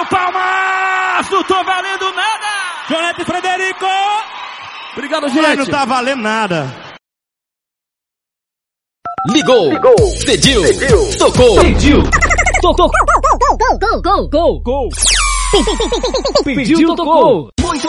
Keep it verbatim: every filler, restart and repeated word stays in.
Valeu, Palmas! Não tô valendo nada! Jonete Frederico! Obrigado, gente! Não tá valendo nada. Ligou, Ligou. Pediu, pediu, tocou, pediu, tocou, Gol, gol, gol, gol, gol, gol, pediu, tocou. Muito